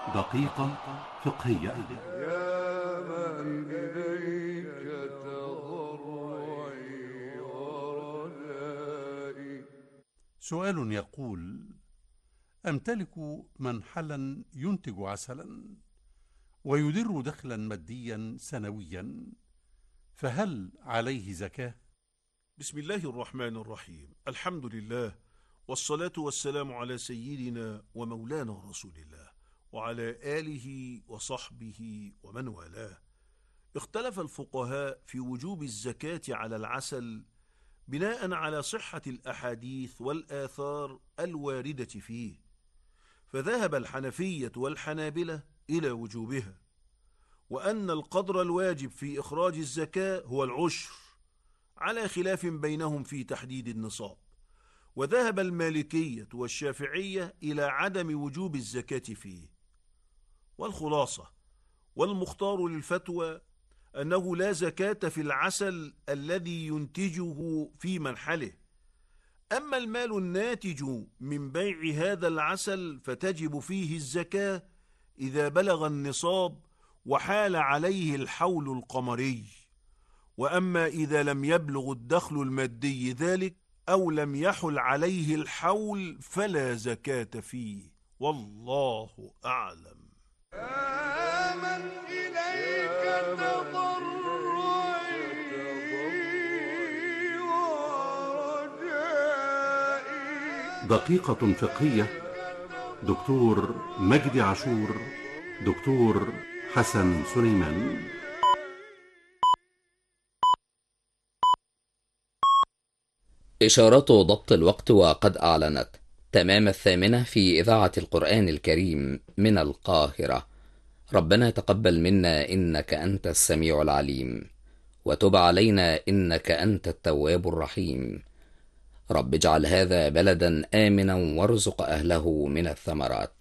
دقيقة فقهية. يا من إليك تضرعي ورجائي. سؤال يقول: أمتلك منحلا ينتج عسلا ويدر دخلا ماديا سنويا، فهل عليه زكاة؟ بسم الله الرحمن الرحيم. الحمد لله، والصلاة والسلام على سيدنا ومولانا رسول الله وعلى آله وصحبه ومن والاه. اختلف الفقهاء في وجوب الزكاة على العسل بناء على صحة الأحاديث والآثار الواردة فيه، فذهب الحنفية والحنابلة إلى وجوبها، وأن القدر الواجب في إخراج الزكاة هو العشر، على خلاف بينهم في تحديد النصاب. وذهب المالكية والشافعية إلى عدم وجوب الزكاة فيه. والخلاصة والمختار للفتوى أنه لا زكاة في العسل الذي ينتجه في منحله. أما المال الناتج من بيع هذا العسل فتجب فيه الزكاة إذا بلغ النصاب وحال عليه الحول القمري. وأما إذا لم يبلغ الدخل المادي ذلك أو لم يحل عليه الحول فلا زكاة فيه، والله أعلم. يا من إليك تضرعي ورجائي. دقيقة فقهية. دكتور مجدي عاشور، دكتور حسن سليمان. إشارات ضبط الوقت وقد أعلنت تمام 8 في إذاعة القرآن الكريم من القاهرة. ربنا تقبل منا إنك أنت السميع العليم، وتب علينا إنك أنت التواب الرحيم. رب اجعل هذا بلدا آمنا وارزق أهله من الثمرات.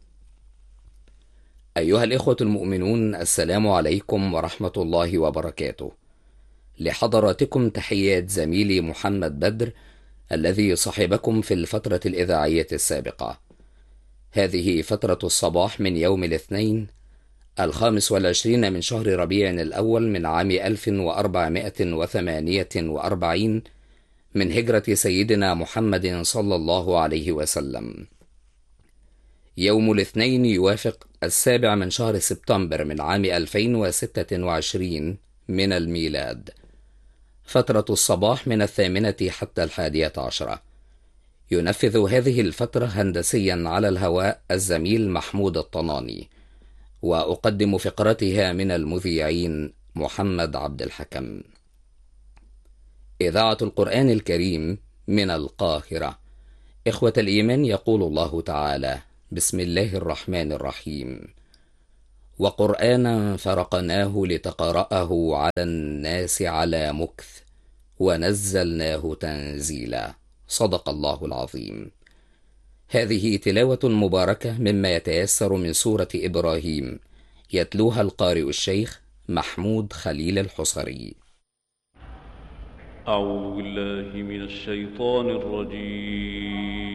أيها الإخوة المؤمنون، السلام عليكم ورحمة الله وبركاته. لحضراتكم تحيات زميلي محمد بدر الذي صحبكم في الفترة الإذاعية السابقة. هذه فترة الصباح من يوم الاثنين 25 من شهر ربيع الأول من عام 1448 من هجرة سيدنا محمد صلى الله عليه وسلم. يوم الاثنين يوافق 7 من شهر سبتمبر من عام 2026 من الميلاد. فترة الصباح من 8 حتى 11. ينفذ هذه الفترة هندسيا على الهواء الزميل محمود الطناني، وأقدم فقرتها من المذيعين محمد عبد الحكم. إذاعة القرآن الكريم من القاهرة. إخوة الإيمان، يقول الله تعالى: بسم الله الرحمن الرحيم: وقرآنا فرقناه لتقرأه على الناس على مكث ونزلناه تنزيلا. صدق الله العظيم. هذه تلاوة مباركة مما يتيسر من سورة إبراهيم، يتلوها القارئ الشيخ محمود خليل الحصري. أعوذ بالله من الشيطان الرجيم.